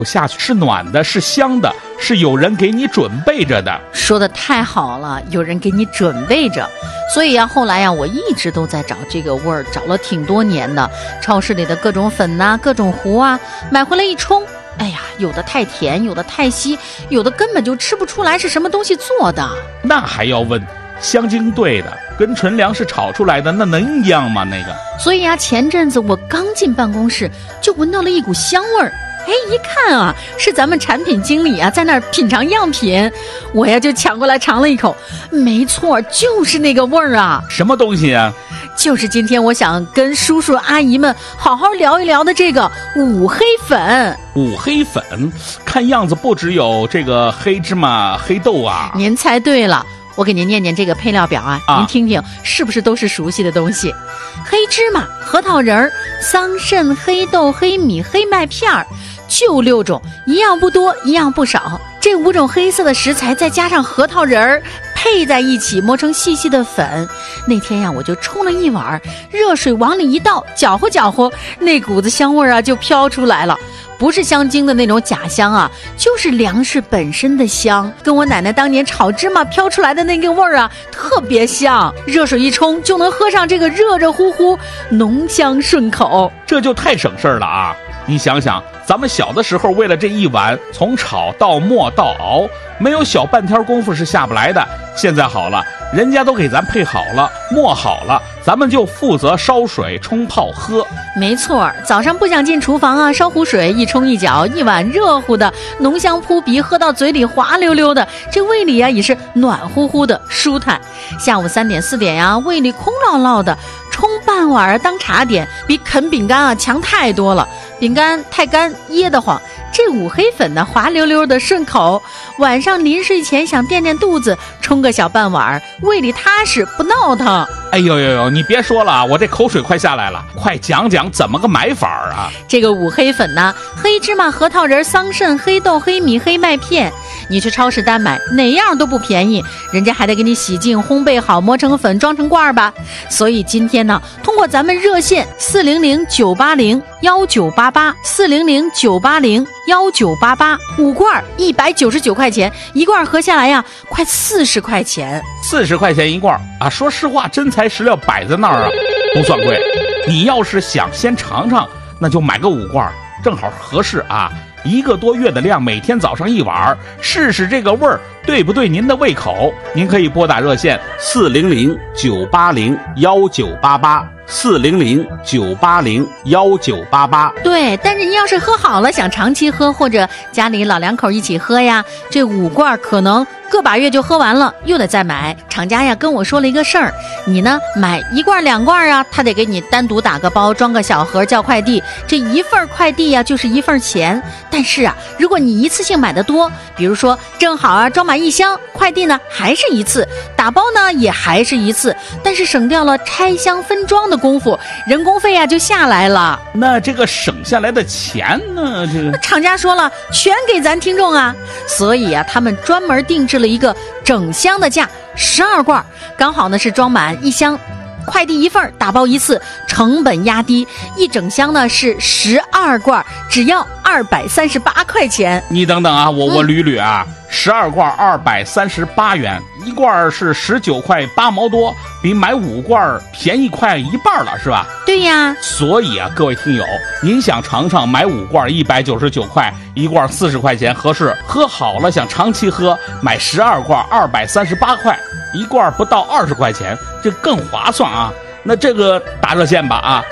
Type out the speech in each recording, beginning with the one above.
下去是暖的，是香的，是有人给你准备着的。 说的太好了，有人给你准备着。所以后来我一直都在找这个味儿，找了挺多年的。超市里的各种粉呐，各种糊啊，买回来一冲，哎呀，有的太甜，有的太稀，有的根本就吃不出来是什么东西做的。 那还要问，香精兑的跟纯粮食炒出来的那能一样吗？那个。 所以前阵子我刚进办公室就闻到了一股香味儿。一看是咱们产品经理在那儿品尝样品，我就抢过来尝了一口，没错，就是那个味儿啊。 什么东西啊？ 就是今天我想跟叔叔阿姨们好好聊一聊的这个五黑粉。 五黑粉，看样子不只有这个黑芝麻、黑豆啊。 您猜对了，我给您念念这个配料表您听听是不是都是熟悉的东西？黑芝麻、核桃仁、桑葚、黑豆、黑米、黑麦片儿，就6种，一样不多，一样不少。这5种黑色的食材再加上核桃仁儿配在一起，磨成细细的粉。那天我就冲了一碗热水，往里一倒，搅和搅和，那股子香味就飘出来了。不是香精的那种假香就是粮食本身的香，跟我奶奶当年炒芝麻飘出来的那个味儿特别像。热水一冲就能喝上这个热热乎乎，浓香顺口， 这就太省事儿了啊！你想想，咱们小的时候为了这一碗，从炒到磨到熬，没有小半天功夫是下不来的。现在好了，人家都给咱配好了，磨好了，咱们就负责烧水冲泡喝。 没错，早上不想进厨房烧壶水，一冲一搅，一碗热乎的，浓香扑鼻，喝到嘴里滑溜溜的，这胃里也是暖乎乎的，舒坦。下午3点4点胃里空落落的，冲半碗当茶点，比啃饼干强太多了。饼干太干噎得慌，这五黑粉呢滑溜溜的顺口。晚上临睡前想垫垫肚子，冲个小半碗，胃里踏实不闹腾。 哎呦，你别说了，我这口水快下来了，快讲讲怎么个买法啊？ 这个五黑粉呢，黑芝麻、核桃仁、桑葚、黑豆、黑米、黑麦片，你去超市单买哪样都不便宜，人家还得给你洗净、烘焙好，磨成粉装成罐吧。所以今天呢，通过咱们热线400-980-1988，400-980-1988，5罐199块钱，一罐合下来快40块钱 ，40块钱一罐说实话，真材实料摆在那儿不算贵。你要是想先尝尝，那就买个5罐，正好合适1个多月的量，每天早上一碗，试试这个味儿对不对您的胃口。您可以拨打热线400-980-1988，400-980-1988。 对，但是您要是喝好了，想长期喝，或者家里老两口一起喝这5罐可能个把月就喝完了，又得再买。厂家跟我说了一个事儿，你呢买1罐2罐他得给你单独打个包，装个小盒叫快递，这一份快递就是一份钱。但是如果你一次性买的多，比如说正好装满1箱，快递呢还是一次，打包呢也还是一次，但是省掉了拆箱分装的功夫，人工费就下来了。 那这个省下来的钱呢？ 厂家说了，全给咱听众所以他们专门定制了一个整箱的价，12罐，刚好呢是装满1箱。快递一份，打包一次，成本压低，一整箱呢是12罐，只要238块钱。 你等等我捋捋12罐238元，一罐是19块8毛多，比买5罐便宜快一半了，是吧？ 对呀。 所以各位听友，您想尝尝买5罐199块，一罐40块钱合适，喝好了想长期喝，买12罐238块，一罐不到20块钱，这更划算那这个打热线吧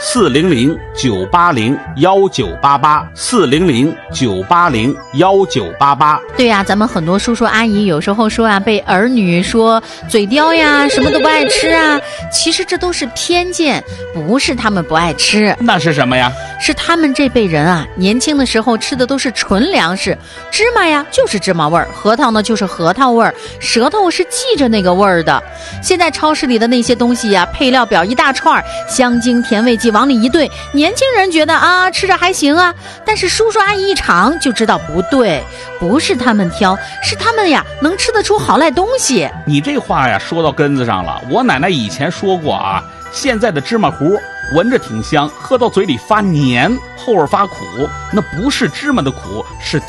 400-980-1988，400-980-1988。 对呀，咱们很多叔叔阿姨有时候说被儿女说嘴刁什么都不爱吃其实这都是偏见，不是他们不爱吃。 那是什么呀？ 是他们这辈人年轻的时候吃的都是纯粮食，芝麻就是芝麻味儿，核桃呢就是核桃味儿，舌头是记着那个味儿的。现在超市里的那些东西配料表一大串，香精甜味剂往里一兑，年轻人觉得吃着还行但是叔叔阿姨一尝就知道不对，不是他们挑，是他们能吃得出好赖东西。 你这话说到根子上了。我奶奶以前说过现在的芝麻糊闻着挺香，喝到嘴里发黏，后味发苦，那不是芝麻的苦，是